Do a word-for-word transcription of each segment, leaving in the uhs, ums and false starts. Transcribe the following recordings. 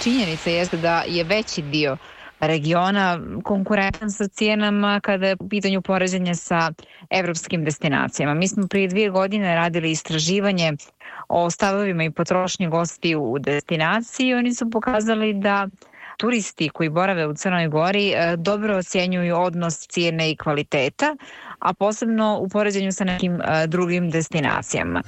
činjenica jeste da je veći dio regiona konkurentan sa cijenama kada je u pitanju poređenja sa evropskim destinacijama. Mi smo prije dvije godine radili istraživanje o stavovima i potrošnji gostiju u destinaciji i oni su pokazali da turisti koji borave u Crnoj Gori dobro ocjenjuju odnos cijene i kvaliteta, a posebno u poređenju sa nekim drugim destinacijama.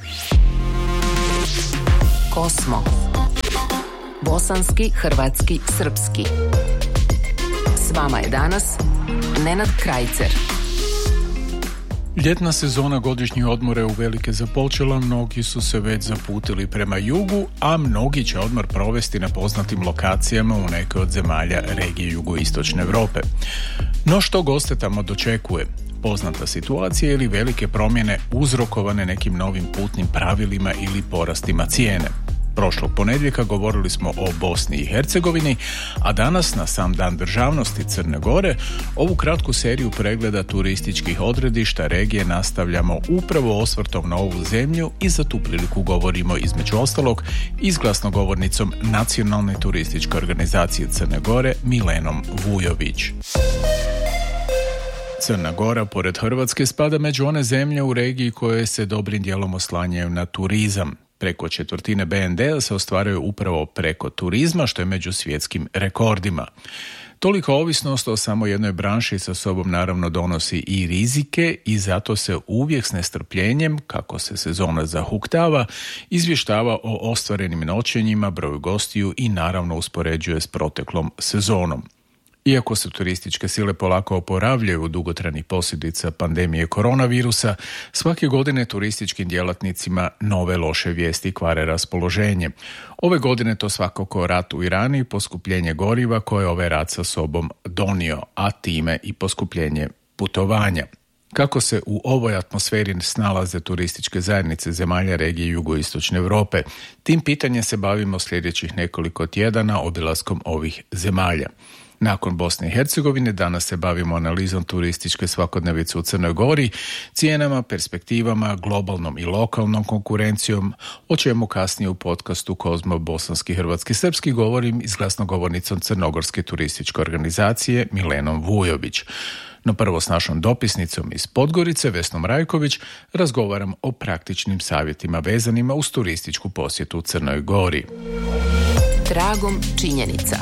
Kosmo. Bosanski, hrvatski, srpski. S vama je danas Nenad Krajcer. Ljetna sezona godišnjih odmora je uvelike započela, mnogi su se već zaputili prema jugu, a mnogi će odmor provesti na poznatim lokacijama u nekoj od zemalja regije jugoistočne Europe. No što goste tamo dočekuje? Poznata situacija ili velike promjene uzrokovane nekim novim putnim pravilima ili porastima cijene? Prošlog ponedjeljka govorili smo o Bosni i Hercegovini, a danas na sam dan državnosti Crne Gore ovu kratku seriju pregleda turističkih odredišta regije nastavljamo upravo osvrtom na ovu zemlju i za tu priliku govorimo između ostalog i s glasnogovornicom Nacionalne turističke organizacije Crne Gore Milenom Vujović. Crna Gora, pored Hrvatske, spada među one zemlje u regiji koje se dobrim dijelom oslanjaju na turizam. Preko četvrtine be en de-a se ostvaruje upravo preko turizma, što je među svjetskim rekordima. Toliko ovisnost o samo jednoj branši sa sobom naravno donosi i rizike i zato se uvijek s nestrpljenjem, kako se sezona zahuktava, izvještava o ostvarenim noćenjima, broju gostiju i naravno uspoređuje s proteklom sezonom. Iako se turističke sile polako oporavljaju od dugotrajnih posljedica pandemije koronavirusa, svake godine turističkim djelatnicima nove loše vijesti kvare raspoloženje. Ove godine to svakako rat u Iranu i poskupljenje goriva koje ovaj rat sa sobom donio, a time i poskupljenje putovanja. Kako se u ovoj atmosferi snalaze turističke zajednice zemalja regije jugoistočne Europe? Tim pitanjem se bavimo sljedećih nekoliko tjedana obilaskom ovih zemalja. Nakon Bosne i Hercegovine danas se bavimo analizom turističke svakodnevice u Crnoj Gori, cijenama, perspektivama, globalnom i lokalnom konkurencijom, o čemu kasnije u podcastu Kozmo bosanski, hrvatski, srpski govorim i s glasnogovornicom Crnogorske turističke organizacije Milenom Vujović. No prvo s našom dopisnicom iz Podgorice, Vesnom Rajković, razgovaram o praktičnim savjetima vezanima uz turističku posjetu u Crnoj Gori. Tragom činjenica.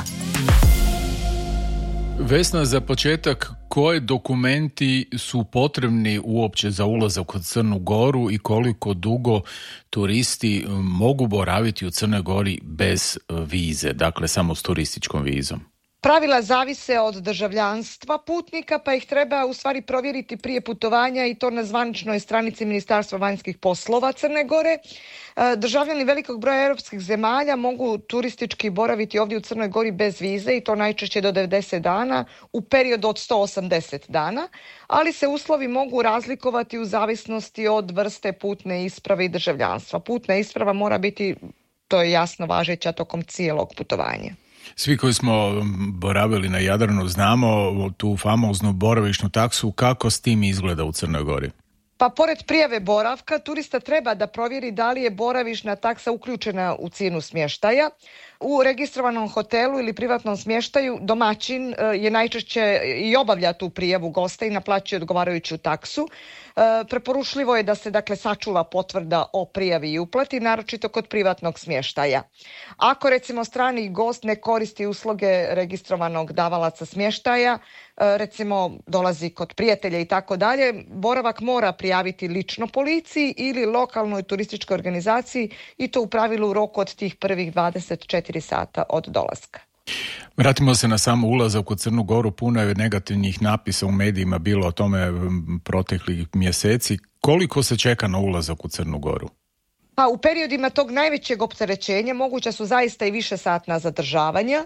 Vesna, za početak, koje dokumenti su potrebni uopće za ulazak u Crnu Goru i koliko dugo turisti mogu boraviti u Crnoj Gori bez vize, dakle samo s turističkom vizom? Pravila zavise od državljanstva putnika, pa ih treba u stvari provjeriti prije putovanja i to na zvaničnoj stranici Ministarstva vanjskih poslova Crne Gore. Državljani velikog broja europskih zemalja mogu turistički boraviti ovdje u Crnoj Gori bez vize i to najčešće do devedeset dana u periodu od sto osamdeset dana, ali se uslovi mogu razlikovati u zavisnosti od vrste putne isprave i državljanstva. Putna isprava mora biti, to je jasno, važeća tokom cijelog putovanja. Svi koji smo boravili na Jadranu znamo tu famoznu boravišnu taksu. Kako s tim izgleda u Crnoj Gori? Pa pored prijave boravka, turista treba da provjeri da li je boravišna taksa uključena u cijenu smještaja. U registrovanom hotelu ili privatnom smještaju domaćin je najčešće i obavlja tu prijavu gosta i naplaćuje odgovarajuću taksu. E, preporučljivo je da se dakle sačuva potvrda o prijavi i uplati, naročito kod privatnog smještaja. Ako recimo strani gost ne koristi usluge registrovanog davalaca smještaja, e, recimo dolazi kod prijatelja i tako dalje, boravak mora prijaviti lično policiji ili lokalnoj turističkoj organizaciji i to u pravilu u roku od tih prvih dvadeset četiri sata od dolaska. Vratimo se na samo ulazak u Crnu Goru. Puno je negativnih napisa u medijima bilo o tome proteklih mjeseci. Koliko se čeka na ulazak u Crnu Goru? Pa u periodima tog najvećeg opterećenja moguća su zaista i više satna zadržavanja.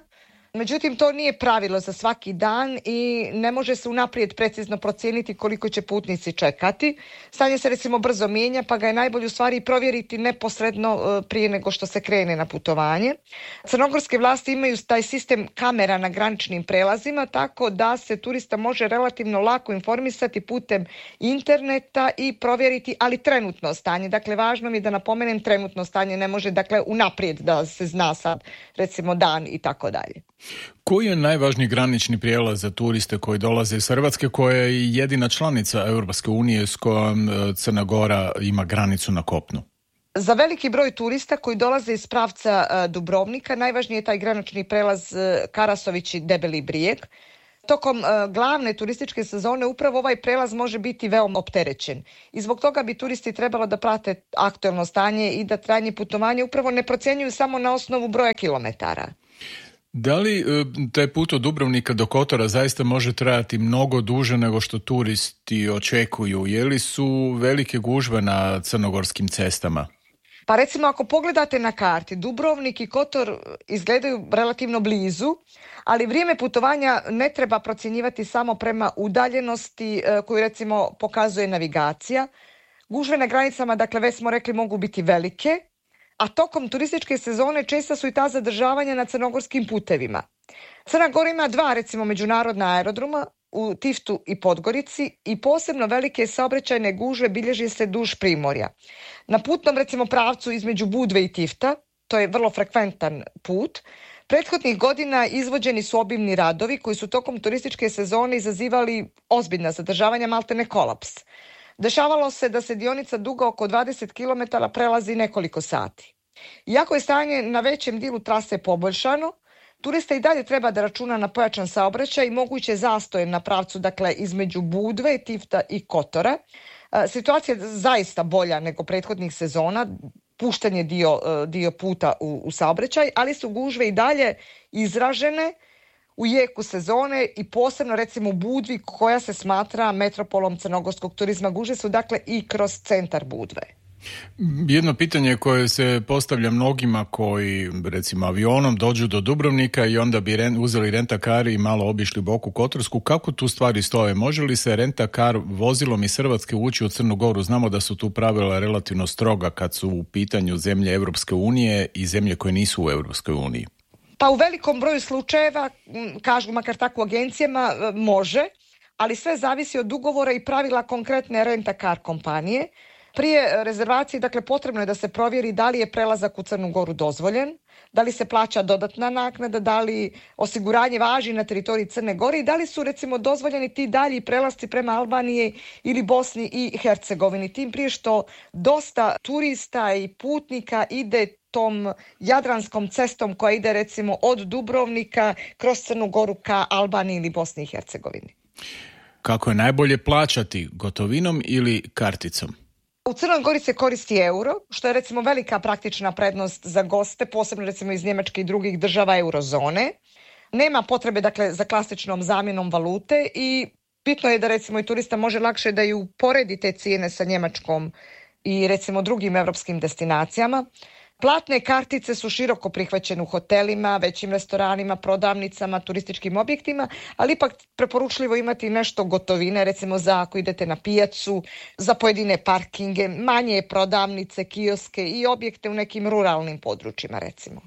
Međutim, to nije pravilo za svaki dan i ne može se unaprijed precizno procijeniti koliko će putnici čekati. Stanje se recimo brzo mijenja, pa ga je najbolje u stvari provjeriti neposredno prije nego što se krene na putovanje. Crnogorske vlasti imaju taj sistem kamera na graničnim prelazima, tako da se turista može relativno lako informisati putem interneta i provjeriti, ali trenutno stanje. Dakle, važno mi je da napomenem trenutno stanje, ne može dakle unaprijed da se zna sad recimo dan i tako dalje. Koji je najvažniji granični prijelaz za turiste koji dolaze iz Hrvatske, koja je jedina članica Europske unije s kojom Crna Gora ima granicu na kopnu? Za veliki broj turista koji dolaze iz pravca Dubrovnika najvažniji je taj granični prelaz Karasović i Debeli Brijeg. Tokom uh, glavne turističke sezone upravo ovaj prelaz može biti veoma opterećen i zbog toga bi turisti trebalo da prate aktuelno stanje i da trajanje putovanja upravo ne procjenjuju samo na osnovu broja kilometara. Da li taj put od Dubrovnika do Kotora zaista može trajati mnogo duže nego što turisti očekuju? Je li su velike gužve na crnogorskim cestama? Pa recimo ako pogledate na karti, Dubrovnik i Kotor izgledaju relativno blizu, ali vrijeme putovanja ne treba procjenjivati samo prema udaljenosti koju recimo pokazuje navigacija. Gužve na granicama, dakle već smo rekli, mogu biti velike, a tokom turističke sezone česta su i ta zadržavanja na crnogorskim putevima. Crna Gora ima dva recimo međunarodna aerodroma u Tiftu i Podgorici i posebno velike saobraćajne gužve bilježi se duž Primorja. Na putnom recimo pravcu između Budve i Tifta, to je vrlo frekventan put, prethodnih godina izvođeni su obimni radovi koji su tokom turističke sezone izazivali ozbiljna zadržavanja, maltene kolaps. Dešavalo se da se dionica duga oko dvadeset kilometara prelazi nekoliko sati. Iako je stanje na većem dijelu trase poboljšano, turista i dalje treba da računa na pojačan saobraćaj i moguće zastoje na pravcu, dakle, između Budve, Tifta i Kotora. Situacija je zaista bolja nego prethodnih sezona, pušten je dio, dio puta u, u saobraćaj, ali su gužve i dalje izražene u jeku sezone i posebno recimo u Budvi koja se smatra metropolom crnogorskog turizma. Gužve su dakle i kroz centar Budve. Jedno pitanje koje se postavlja mnogima koji recimo avionom dođu do Dubrovnika i onda bi ren, uzeli rentakar i malo obišli Boku Kotorsku, kako tu stvari stoje? Može li se rentakar vozilom iz Hrvatske ući u Crnu Goru? Znamo da su tu pravila relativno stroga kad su u pitanju zemlje Europske unije i zemlje koje nisu u Europskoj uniji. Pa u velikom broju slučajeva, kažu makar tako agencijama, može, ali sve zavisi od ugovora i pravila konkretne rentakar kompanije. Prije rezervacije, dakle, potrebno je da se provjeri da li je prelazak u Crnu Goru dozvoljen, da li se plaća dodatna naknada, da li osiguranje važi na teritoriji Crne Gore i da li su, recimo, dozvoljeni ti dalji prelasci prema Albanije ili Bosni i Hercegovini. Tim prije što dosta turista i putnika ide tom jadranskom cestom koja ide, recimo, od Dubrovnika kroz Crnu Goru ka Albaniji ili Bosni i Hercegovini. Kako je najbolje plaćati, gotovinom ili karticom? U Crnoj Gori se koristi euro, što je recimo velika praktična prednost za goste, posebno recimo iz Njemačke i drugih država eurozone. Nema potrebe, dakle, za klasičnom zamjenom valute i bitno je da recimo i turista može lakše da ju poredi te cijene sa Njemačkom i recimo drugim evropskim destinacijama. Platne kartice su široko prihvaćene u hotelima, većim restoranima, prodavnicama, turističkim objektima, ali ipak preporučljivo imati nešto gotovine, recimo za ako idete na pijacu, za pojedine parkinge, manje prodavnice, kioske i objekte u nekim ruralnim područjima, recimo.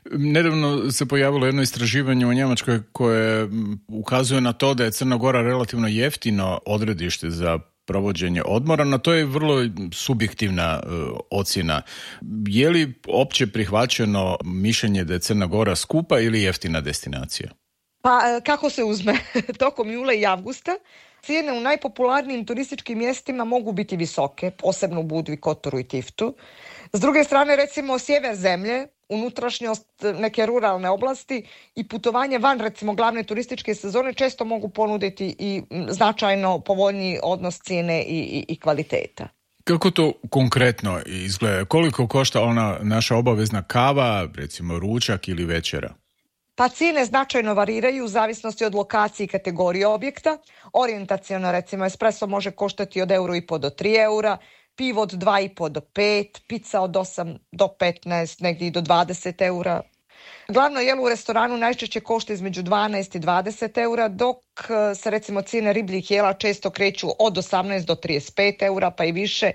Nedavno se pojavilo jedno istraživanje u Njemačkoj koje ukazuje na to da je Crna Gora relativno jeftino odredište za provođenje odmora, no to je vrlo subjektivna uh, ocjena. Je li opće prihvaćeno mišljenje da je Crna Gora skupa ili jeftina destinacija? Pa kako se uzme? Tokom jula i avgusta cijene u najpopularnijim turističkim mjestima mogu biti visoke, posebno u Budvi, Kotoru i Tiftu. S druge strane, recimo, sjever zemlje, unutrašnjost, neke ruralne oblasti i putovanje van, recimo, glavne turističke sezone često mogu ponuditi i značajno povoljniji odnos cijene i, i, i kvaliteta. Kako to konkretno izgleda? Koliko košta ona naša obavezna kava, recimo ručak ili večera? Pa cijene značajno variraju u zavisnosti od lokacije i kategorije objekta. Orijentaciono, recimo, espresso može koštati od euro i po do tri eura, pivo od dva i po do pet, pizza od osam do petnaest, negdje i do dvadeset eura. Glavno jelo u restoranu najčešće košta između dvanaest i dvadeset eura, dok se recimo cijene ribljih jela često kreću od osamnaest do trideset pet eura pa i više.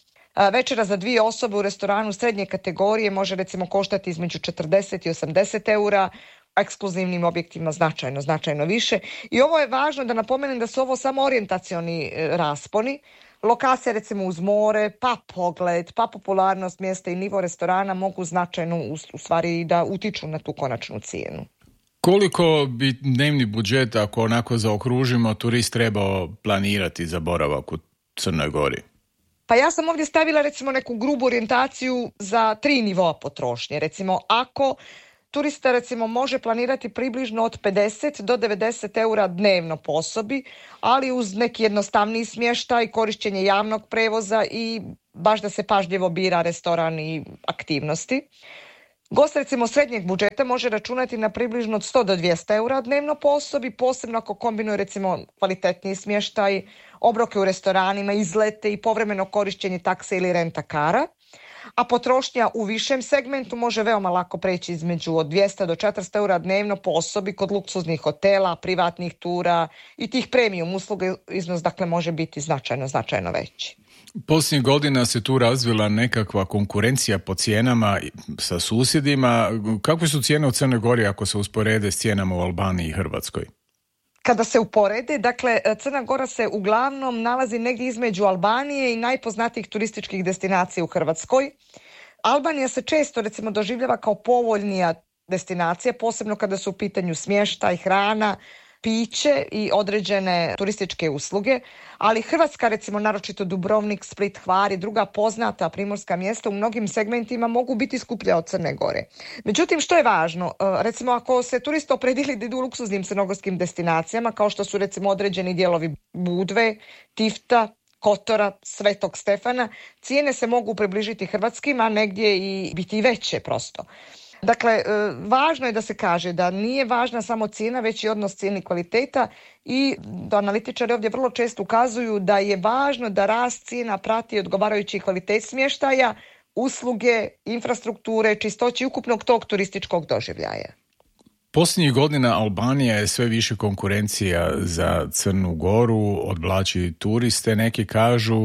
Večera za dvije osobe u restoranu srednje kategorije može recimo koštati između četrdeset i osamdeset eura, a ekskluzivnim objektima značajno, značajno više. I ovo je važno da napomenem da su ovo samo orijentacioni rasponi. Lokacije recimo uz more, pa pogled, pa popularnost mjesta i nivo restorana mogu značajno u, u stvari da utiču na tu konačnu cijenu. Koliko bi dnevni budžet, ako onako zaokružimo, turist trebao planirati za boravak u Crnoj Gori? Pa ja sam ovdje stavila recimo neku grubu orijentaciju za tri nivoa potrošnje. Recimo ako turista recimo može planirati približno od pedeset do devedeset eura dnevno po osobi, ali uz neki jednostavniji smještaj, korištenje javnog prevoza i baš da se pažljivo bira restoran i aktivnosti. Gost recimo srednjeg budžeta može računati na približno od sto do dvjesto eura dnevno po osobi, posebno ako kombinuje recimo kvalitetniji smještaj, obroke u restoranima, izlete i povremeno korištenje takse ili renta kara. A potrošnja u višem segmentu može veoma lako preći između od dvjesto do četiristo eura dnevno po osobi kod luksuznih hotela, privatnih tura i tih premium usluga. Iznos dakle može biti značajno, značajno veći. Posljednjih godina se tu razvila nekakva konkurencija po cijenama sa susjedima. Kakve su cijene u Crnoj Gori ako se usporede s cijenama u Albaniji i Hrvatskoj? Kada se uporede, dakle, Crna Gora se uglavnom nalazi negdje između Albanije i najpoznatijih turističkih destinacija u Hrvatskoj. Albanija se često, recimo, doživljava kao povoljnija destinacija, posebno kada su u pitanju smještaj, hrana, piće i određene turističke usluge, ali Hrvatska, recimo, naročito Dubrovnik, Split, Hvar i druga poznata primorska mjesta u mnogim segmentima mogu biti skuplja od Crne Gore. Međutim, što je važno? Recimo, ako se turisti opredili da idu u luksuznim crnogorskim destinacijama, kao što su, recimo, određeni dijelovi Budve, Tifta, Kotora, Svetog Stefana, cijene se mogu približiti hrvatskim, a negdje i biti veće prosto. Dakle, važno je da se kaže da nije važna samo cijena, već i odnos cijene i kvaliteta i da analitičari ovdje vrlo često ukazuju da je važno da rast cijena prati odgovarajući kvalitet smještaja, usluge, infrastrukture, čistoće ukupnog tog turističkog doživljaja. Posljednjih godina Albanija je sve više konkurencija za Crnu Goru, odvlači turiste. Neki kažu,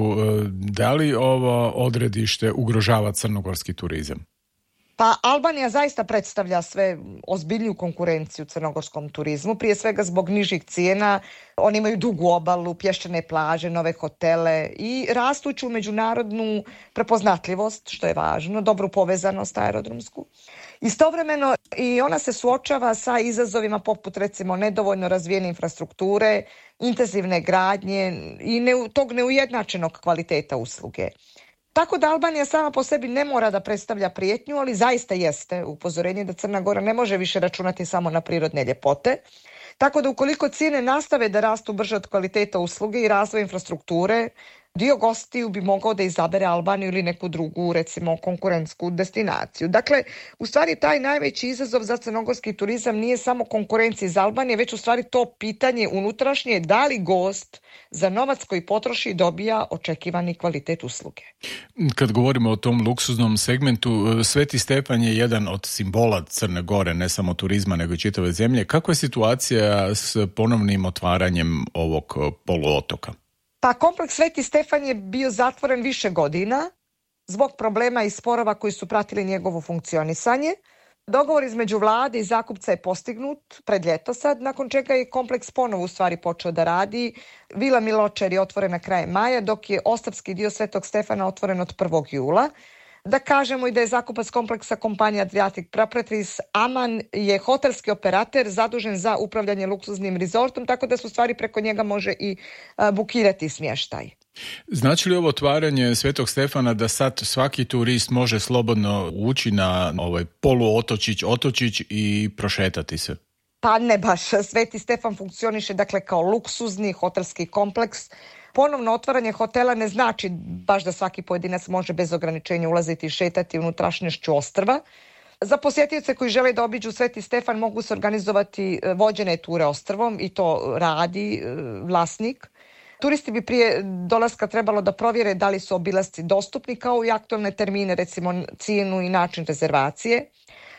da li ovo odredište ugrožava crnogorski turizam? Pa Albanija zaista predstavlja sve ozbiljniju konkurenciju crnogorskom turizmu, prije svega zbog nižih cijena. Oni imaju dugu obalu, pješčane plaže, nove hotele i rastuću međunarodnu prepoznatljivost, što je važno, dobru povezanost aerodromsku. Istovremeno i ona se suočava sa izazovima poput recimo nedovoljno razvijene infrastrukture, intenzivne gradnje i ne, tog neujednačenog kvaliteta usluge. Tako da Albanija sama po sebi ne mora da predstavlja prijetnju, ali zaista jeste upozorenje da Crna Gora ne može više računati samo na prirodne ljepote. Tako da ukoliko cijene nastave da rastu brže od kvaliteta usluge i razvoja infrastrukture, dio gostiju bi mogao da izabere Albaniju ili neku drugu, recimo, konkurentsku destinaciju. Dakle, u stvari taj najveći izazov za crnogorski turizam nije samo konkurencija iz Albanije, već u stvari to pitanje unutrašnje da li gost za novac koji potroši dobija očekivani kvalitet usluge. Kad govorimo o tom luksuznom segmentu, Sveti Stefan je jedan od simbola Crne Gore, ne samo turizma nego i čitave zemlje. Kakva je situacija s ponovnim otvaranjem ovog poluotoka? Pa kompleks Sveti Stefan je bio zatvoren više godina zbog problema i sporova koji su pratili njegovo funkcionisanje. Dogovor između vlade i zakupca je postignut pred ljeto sad, nakon čega je kompleks ponovo u stvari počeo da radi. Vila Miločer je otvorena krajem maja, dok je ostavski dio Svetog Stefana otvoren od prvog jula. Da kažemo i da je zakupac kompleksa kompanija Adriatic Properties. Aman je hotelski operater zadužen za upravljanje luksuznim rezortom, tako da su stvari preko njega može i a, bukirati smještaj. Znači li ovo otvaranje Svetog Stefana da sad svaki turist može slobodno ući na ovaj poluotočić, otočić i prošetati se? Pa ne baš. Sveti Stefan funkcioniše dakle kao luksuzni hotelski kompleks. Ponovno otvaranje hotela ne znači baš da svaki pojedinac može bez ograničenja ulaziti i šetati unutrašnjošću ostrva. Za posjetioce koji žele da obiđu Sveti Stefan mogu se organizovati vođene ture ostrvom i to radi vlasnik. Turisti bi prije dolaska trebalo da provjere da li su obilasci dostupni kao i aktualne termine, recimo cijenu i način rezervacije.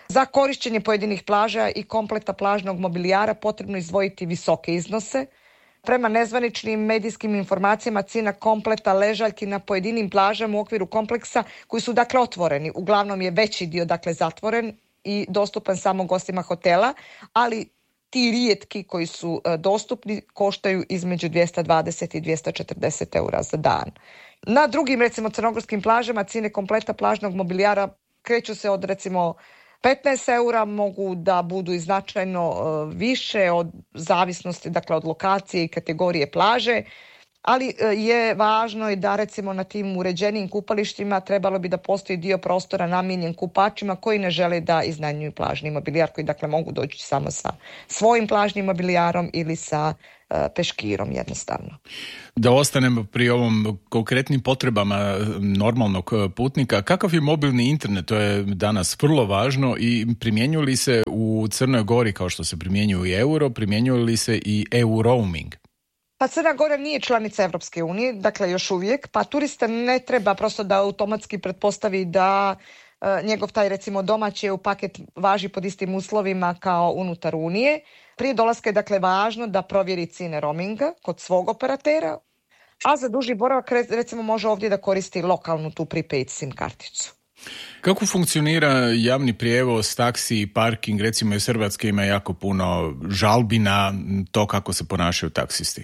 Za korišćenje pojedinih plaža i kompleta plažnog mobilijara potrebno izdvojiti visoke iznose. Prema nezvaničnim medijskim informacijama cijena kompleta ležaljki na pojedinim plažama u okviru kompleksa koji su dakle otvoreni, uglavnom je veći dio dakle zatvoren i dostupan samo gostima hotela, ali ti rijetki koji su dostupni koštaju između dvjesto dvadeset i dvjesto četrdeset eura za dan. Na drugim recimo crnogorskim plažama cijene kompleta plažnog mobilijara kreću se od recimo petnaest eura, mogu da budu i značajno više od zavisnosti, dakle od lokacije i kategorije plaže, ali je važno i da recimo na tim uređenijim kupalištima trebalo bi da postoji dio prostora namijenjen kupačima koji ne žele da iznajmljuju plažni mobilijar, koji dakle mogu doći samo sa svojim plažnim mobilijarom ili sa uh, peškirom jednostavno. Da ostanemo pri ovom konkretnim potrebama normalnog putnika, kakav je mobilni internet? To je danas vrlo važno i primjenjuje li se u Crnoj Gori kao što se primjenjuje i euro, primjenjuje li se i EU-roaming? Pa Crna Gora nije članica Evropske unije, dakle još uvijek, pa turista ne treba prosto da automatski pretpostavi da e, njegov taj recimo domaći u paket važi pod istim uslovima kao unutar Unije. Prije dolaska je dakle važno da provjeri cijene roaminga kod svog operatera, a za duži boravak recimo može ovdje da koristi lokalnu tu prepaid SIM karticu. Kako funkcionira javni prijevoz, taksi i parking? Recimo iz Hrvatske ima jako puno žalbi na to kako se ponašaju taksisti.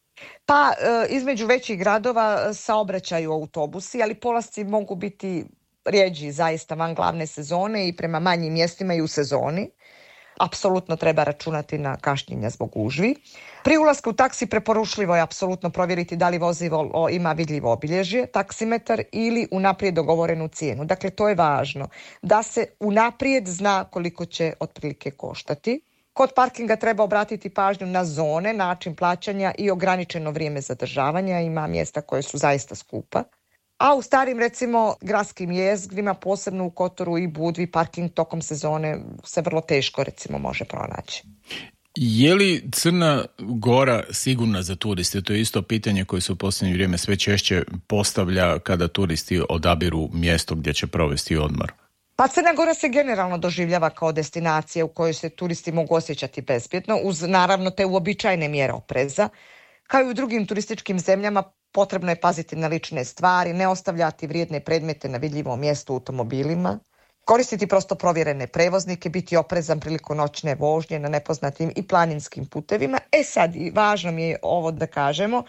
Pa između većih gradova saobraćaju autobusi, ali polasci mogu biti rjeđi zaista van glavne sezone i prema manjim mjestima i u sezoni. Apsolutno treba računati na kašnjenja zbog gužvi. Pri ulasku u taksi preporučljivo je apsolutno provjeriti da li vozilo ima vidljivo obilježje, taksimetar ili unaprijed dogovorenu cijenu. Dakle, to je važno da se unaprijed zna koliko će otprilike koštati. Kod parkinga treba obratiti pažnju na zone, način plaćanja i ograničeno vrijeme zadržavanja. Ima mjesta koje su zaista skupa. A u starim, recimo, gradskim jezgrima, posebno u Kotoru i Budvi, parking tokom sezone se vrlo teško, recimo, može pronaći. Je li Crna Gora sigurna za turiste? To je isto pitanje koje se u posljednje vrijeme sve češće postavlja kada turisti odabiru mjesto gdje će provesti odmor. Pa Crna Gora se generalno doživljava kao destinacija u kojoj se turisti mogu osjećati bezbjedno, uz naravno te uobičajene mjere opreza. Kao i u drugim turističkim zemljama, potrebno je paziti na lične stvari, ne ostavljati vrijedne predmete na vidljivom mjestu u automobilima, koristiti prosto provjerene prevoznike, biti oprezan prilikom noćne vožnje na nepoznatim i planinskim putevima. E sad, važno mi je ovo da kažemo,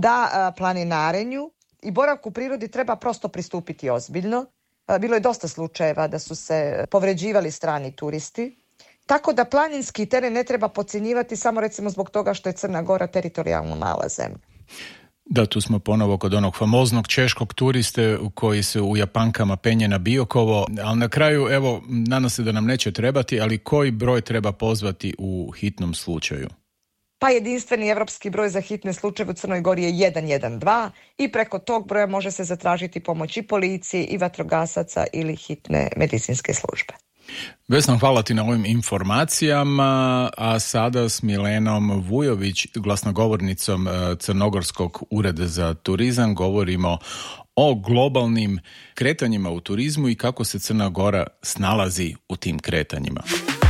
da planinarenju i boravku u prirodi treba prosto pristupiti ozbiljno. Bilo je dosta slučajeva da su se povređivali strani turisti, tako da planinski teren ne treba podcjenjivati samo recimo zbog toga što je Crna Gora teritorijalno mala zemlja. Da, tu smo ponovo kod onog famoznog češkog turiste koji se u Japankama penje na Biokovo, ali na kraju, evo, nadam se da nam neće trebati, ali koji broj treba pozvati u hitnom slučaju? Pa jedinstveni evropski broj za hitne slučajeve u Crnoj Gori je jedan jedan dva i preko tog broja može se zatražiti pomoć i policije i vatrogasaca ili hitne medicinske službe. Vesna, hvala ti na ovim informacijama, a sada s Milenom Vujović, glasnogovornicom Crnogorskog ureda za turizam, govorimo o globalnim kretanjima u turizmu i kako se Crna Gora snalazi u tim kretanjima.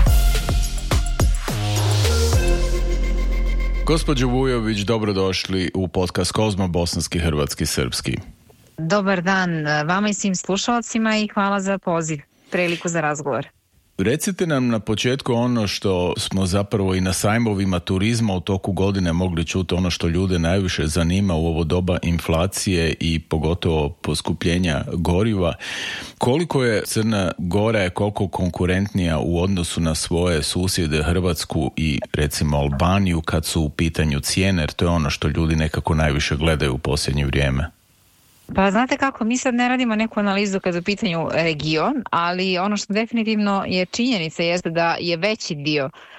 Gospođo Vujović, dobrodošli u podcast Kozmo, bosanski, hrvatski, srpski. Dobar dan vama i svim slušalcima i hvala za poziv, priliku za razgovor. Recite nam na početku ono što smo zapravo i na sajmovima turizma u toku godine mogli čuti, ono što ljude najviše zanima u ovo doba inflacije i pogotovo poskupljenja goriva. Koliko je Crna Gora, je koliko konkurentnija u odnosu na svoje susjede Hrvatsku i recimo Albaniju kad su u pitanju cijene, jer to je ono što ljudi nekako najviše gledaju u posljednje vrijeme? Pa znate kako, mi sad ne radimo neku analizu kada je u pitanju region, ali ono što definitivno je činjenica jeste da je veći dio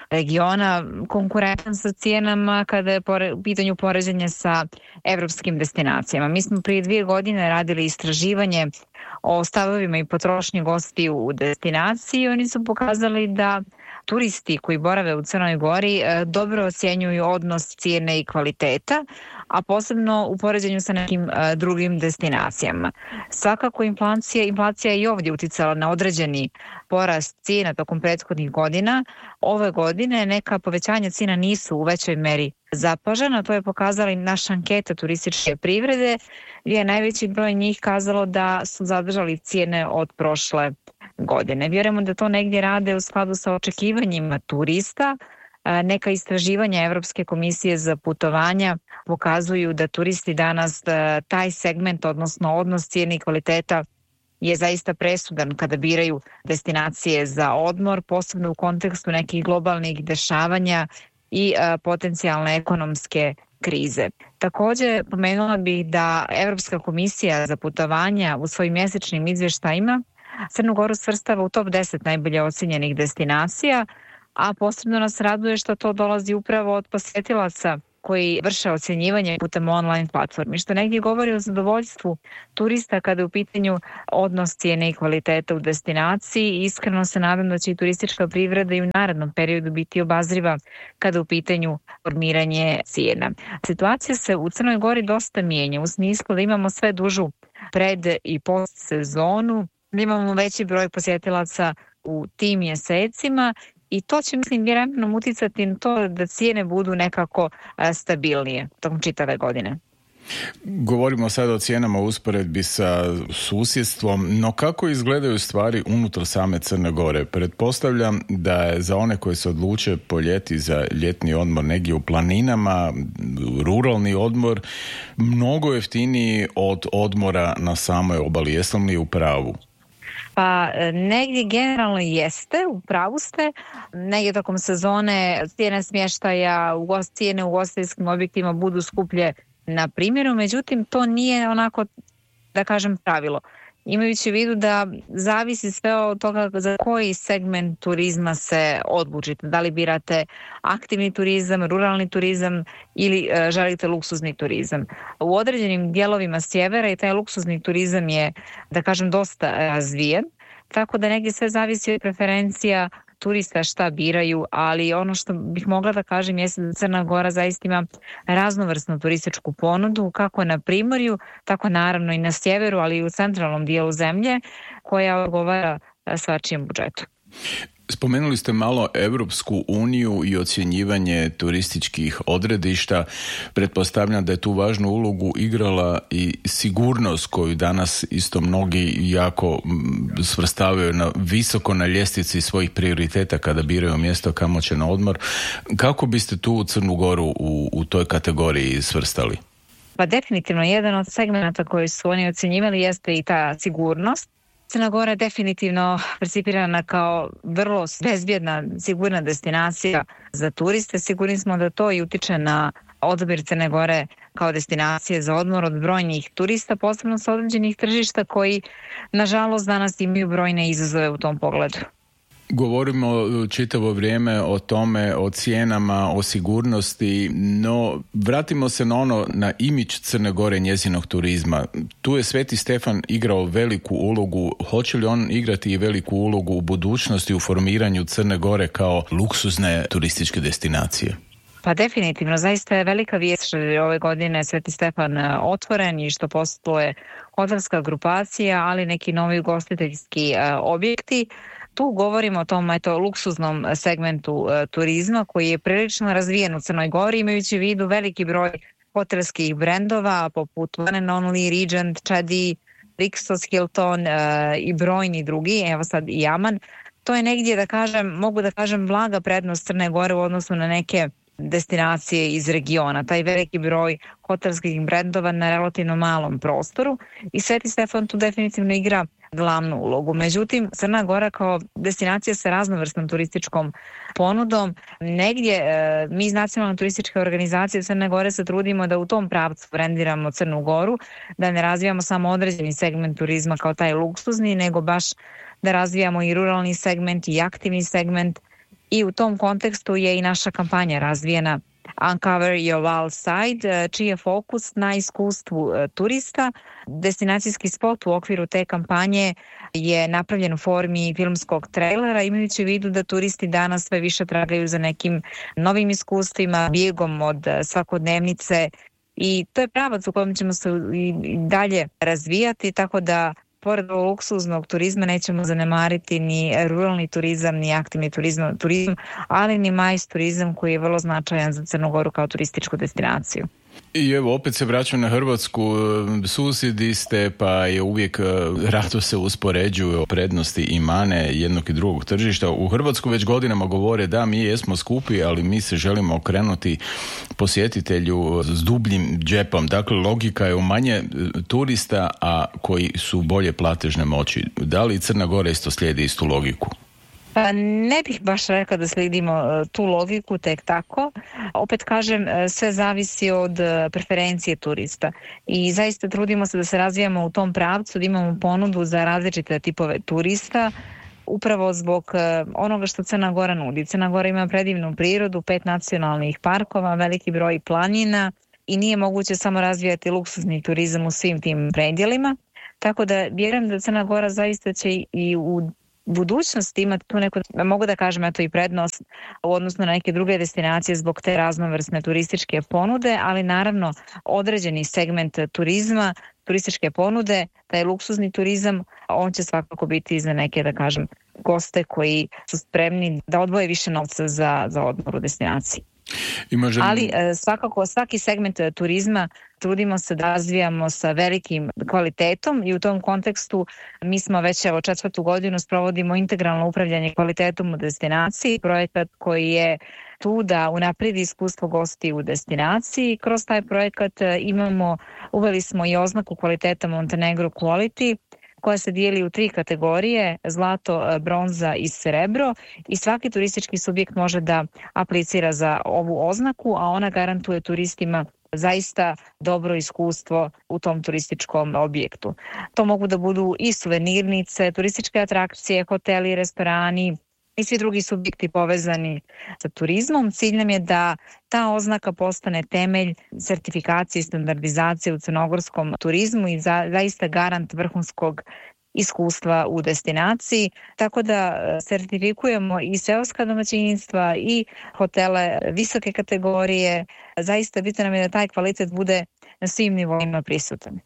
regiona konkurentan sa cijenama kada je u pitanju poređenja sa evropskim destinacijama. Mi smo prije dvije godine radili istraživanje o stavovima i potrošnji gostiju u destinaciji i oni su pokazali da turisti koji borave u Crnoj Gori dobro ocjenjuju odnos cijene i kvaliteta, a posebno u poređenju sa nekim drugim destinacijama. Svakako inflacija, inflacija je i ovdje uticala na određeni porast cijena tokom prethodnih godina. Ove godine neka povećanja cijena nisu u većoj meri zapažena, to je pokazala i naša anketa turističke privrede, gdje je najveći broj njih kazalo da su zadržali cijene od prošle godine. Vjerujemo da to negdje rade u skladu sa očekivanjima turista. Neka istraživanja Evropske komisije za putovanja pokazuju da turisti danas taj segment, odnosno odnos cijene i kvaliteta je zaista presudan kada biraju destinacije za odmor, posebno u kontekstu nekih globalnih dešavanja i potencijalne ekonomske krize. Također pomenula bih da Evropska komisija za putovanja u svojim mjesečnim izvještajima Crnu Goru svrstava u top deset najbolje ocjenjenih destinacija, a posebno nas raduje što to dolazi upravo od posjetilaca koji vrše ocjenjivanje putem online platformi, što negdje govori o zadovoljstvu turista kada je u pitanju odnos cijene i kvaliteta u destinaciji. Iskreno se nadam da će i turistička privreda i u narednom periodu biti obazriva kada je u pitanju formiranje cijena. Situacija se u Crnoj Gori dosta mijenja u smislu da imamo sve dužu pred i post sezonu, da imamo veći broj posjetilaca u tim mjesecima i to će, mislim, vjerojatno uticati na to da cijene budu nekako stabilnije tokom čitave godine. Govorimo sad o cijenama u usporedbi sa susjedstvom, no kako izgledaju stvari unutar same Crne Gore? Pretpostavljam da je za one koji se odluče po ljeti za ljetni odmor negdje u planinama, ruralni odmor, mnogo jeftiniji od odmora na samoj obali. Jesam li u pravu? Pa negdje generalno jeste, u pravu ste. Negdje tokom sezone cijene smještaja, cijene u ugostiteljskim objektima budu skuplje na primjeru, međutim to nije onako, da kažem, pravilo. Imajući u vidu da zavisi sve od toga za koji segment turizma se odlučite. Da li birate aktivni turizam, ruralni turizam ili e, želite luksuzni turizam. U određenim dijelovima sjevera i taj luksuzni turizam je, da kažem, dosta razvijen, tako da negdje sve zavisi od preferencija turista šta biraju, ali ono što bih mogla da kažem jeste da Crna Gora zaista ima raznovrsnu turističku ponudu, kako na primorju, tako naravno i na sjeveru, ali i u centralnom dijelu zemlje, koja odgovara svačijem budžetu. Spomenuli ste malo Europsku uniju i ocjenjivanje turističkih odredišta. Pretpostavljam da je tu važnu ulogu igrala i sigurnost koju danas isto mnogi jako svrstavaju na visoko na ljestvici svojih prioriteta kada biraju mjesto kamo će na odmor. Kako biste tu Crnu Goru u, u toj kategoriji svrstali? Pa definitivno jedan od segmenta koji su oni ocjenjivali jeste i ta sigurnost. Crna Gora je definitivno percipirana kao vrlo bezbjedna, sigurna destinacija za turiste. Sigurni smo da to i utiče na odabir Crne Gore kao destinacije za odmor od brojnih turista, posebno sa određenih tržišta koji, nažalost, danas imaju brojne izazove u tom pogledu. Govorimo čitavo vrijeme o tome, o cijenama, o sigurnosti, no vratimo se na ono, na imidž Crne Gore, njezinog turizma. Tu je Sveti Stefan igrao veliku ulogu. Hoće li on igrati i veliku ulogu u budućnosti u formiranju Crne Gore kao luksuzne turističke destinacije? Pa definitivno, zaista je velika vijest što je ove godine Sveti Stefan otvoren i što postoje hotelska grupacija, ali neki novi ugostiteljski objekti. Tu govorimo o tom eto, luksuznom segmentu e, turizma koji je prilično razvijen u Crnoj Gori, imajući u vidu veliki broj hotelskih brendova poput One and Only, Regent, Chadi, Rixos, Hilton e, i brojni drugi, evo sad i Aman. To je negdje, da kažem, mogu da kažem, blaga prednost Crne Gore u odnosu na neke destinacije iz regiona. Taj veliki broj hotelskih brendova na relativno malom prostoru i Sveti Stefan tu definitivno igra glavnu ulogu. Međutim, Crna Gora kao destinacija sa raznovrsnom turističkom ponudom, negdje e, mi iz Nacionalne turističke organizacije Crne Gore se trudimo da u tom pravcu brendiramo Crnu Goru, da ne razvijamo samo određeni segment turizma kao taj luksuzni, nego baš da razvijamo i ruralni segment i aktivni segment I u tom kontekstu je i naša kampanja razvijena Uncover Your Wild Side, čiji je fokus na iskustvu turista. Destinacijski spot u okviru te kampanje je napravljen u formi filmskog trailera, imajući u vidu da turisti danas sve više tragaju za nekim novim iskustvima, bijegom od svakodnevnice, i to je pravac u kojem ćemo se i dalje razvijati, tako da pored luksuznog turizma nećemo zanemariti ni ruralni turizam, ni aktivni turizam, turizam, ali ni majs turizam koji je vrlo značajan za Crnu Goru kao turističku destinaciju. I evo, opet se vraćam na Hrvatsku, susjedi ste, pa je uvijek rado se uspoređuju prednosti i mane jednog i drugog tržišta. U Hrvatsku već godinama govore da mi jesmo skupi, ali mi se želimo okrenuti posjetitelju s dubljim džepom. Dakle, logika je u manje turista, a koji su bolje platežne moći. Da li Crna Gora isto slijedi istu logiku? Pa ne bih baš rekla da slijedimo tu logiku tek tako. Opet kažem, sve zavisi od preferencije turista i zaista trudimo se da se razvijamo u tom pravcu, da imamo ponudu za različite tipove turista, upravo zbog onoga što Crna Gora nudi. Crna Gora ima predivnu prirodu, pet nacionalnih parkova, veliki broj planina i nije moguće samo razvijati luksuzni turizam u svim tim predjelima. Tako da vjerujem da Crna Gora zaista će i u budućnosti imati tu neku, mogu da kažem, eto i prednost u odnosu na neke druge destinacije zbog te raznovrsne turističke ponude, ali naravno određeni segment turizma, turističke ponude, taj luksuzni turizam, on će svakako biti za neke, da kažem, goste koji su spremni da odvoje više novca za, za odmor u destinaciji. Možem... Ali svakako svaki segment turizma trudimo se da razvijamo sa velikim kvalitetom i u tom kontekstu mi smo već evo četvrtu godinu sprovodimo integralno upravljanje kvalitetom u destinaciji, projekat koji je tu da unaprijedi iskustvo gosti u destinaciji. Kroz taj projekat imamo, uveli smo i oznaku kvaliteta Montenegro Quality, koja se dijeli u tri kategorije, zlato, bronza i srebro, i svaki turistički subjekt može da aplicira za ovu oznaku, a ona garantuje turistima zaista dobro iskustvo u tom turističkom objektu. To mogu da budu i suvenirnice, turističke atrakcije, hoteli, restorani i svi drugi subjekti povezani sa turizmom. Cilj nam je da ta oznaka postane temelj sertifikacije i standardizacije u crnogorskom turizmu i za, zaista garant vrhunskog iskustva u destinaciji, tako da sertifikujemo i seoska domaćinstva i hotele visoke kategorije. Zaista bitno nam je da taj kvalitet bude na svim nivoima prisutan.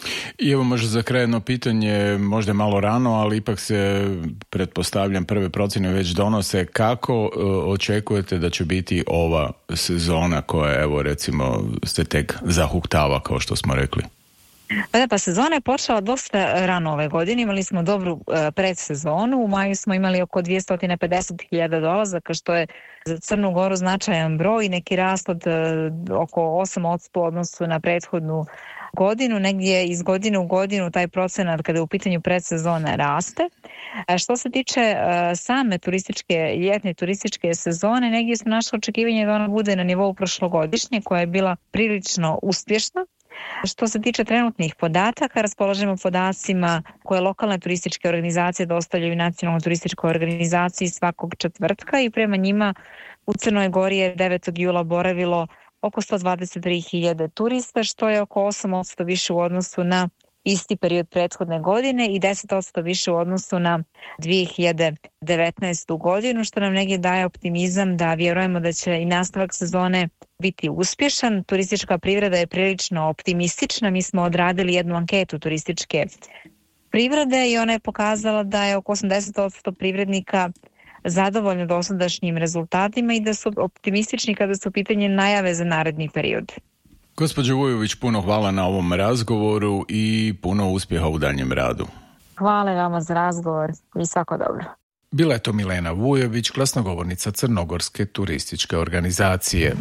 I evo možda za kraj jedno pitanje, možda je malo rano, ali ipak se, pretpostavljam, prve procjene već donose. Kako uh, očekujete da će biti ova sezona koja, evo recimo, se tek zahuktava, kao što smo rekli? Pa da, pa sezona je počela dosta rano ove godine, imali smo dobru uh, predsezonu, u maju smo imali oko dvjesto pedeset hiljada dolazaka, što je za Crnu Goru značajan broj, neki rast od uh, oko osam posto u odnosu na prethodnu godinu, negdje iz godine u godinu taj procenat kada je u pitanju predsezone raste. A što se tiče uh, same turističke, ljetne turističke sezone, negdje smo našli očekivanje da ona bude na nivou prošlogodišnje, koja je bila prilično uspješna. Što se tiče trenutnih podataka, raspolažemo podacima koje lokalne turističke organizacije dostavljaju Nacionalnoj turističkoj organizaciji svakog četvrtka i prema njima u Crnoj Gori je devetog jula boravilo oko sto dvadeset tri hiljade turista, što je oko osam posto više u odnosu na isti period prethodne godine i deset posto više u odnosu na dvije hiljade devetnaestu godinu, što nam negdje daje optimizam da vjerujemo da će i nastavak sezone biti uspješan. Turistička privreda je prilično optimistična. Mi smo odradili jednu anketu turističke privrede i ona je pokazala da je oko osamdeset posto privrednika zadovoljno dosadašnjim rezultatima i da su optimistični kada su pitanje najave za naredni period. Gospođo Vujović, puno hvala na ovom razgovoru i puno uspjeha u daljnjem radu. Hvala vama za razgovor i svako dobro. Bila je to Milena Vujović, glasnogovornica Crnogorske turističke organizacije.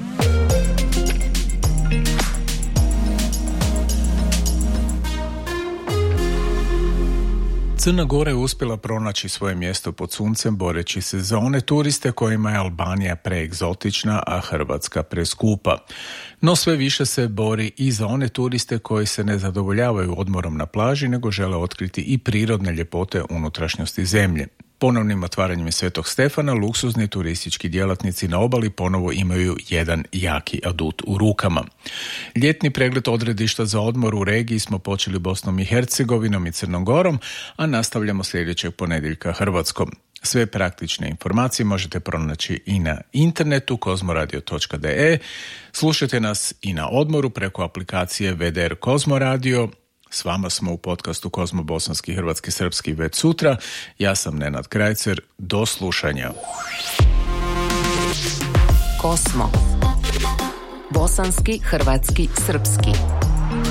Crna Gora je uspjela pronaći svoje mjesto pod suncem boreći se za one turiste kojima je Albanija preegzotična, a Hrvatska preskupa. No sve više se bori i za one turiste koji se ne zadovoljavaju odmorom na plaži, nego žele otkriti i prirodne ljepote unutrašnjosti zemlje. Ponovnim otvaranjem Svetog Stefana luksuzni turistički djelatnici na obali ponovo imaju jedan jaki adut u rukama. Ljetni pregled odredišta za odmor u regiji smo počeli Bosnom i Hercegovinom i Crnom Gorom, a nastavljamo sljedećeg ponedjeljka Hrvatskom. Sve praktične informacije možete pronaći i na internetu kozmoradio točka de e. Slušajte nas i na odmoru preko aplikacije V D R Kozmo Radio. S vama smo u podcastu Kozmo bosanski, hrvatski, srpski već sutra. Ja sam Nenad Krajcer. Do slušanja. Kosmo. Bosanski, hrvatski, srpski.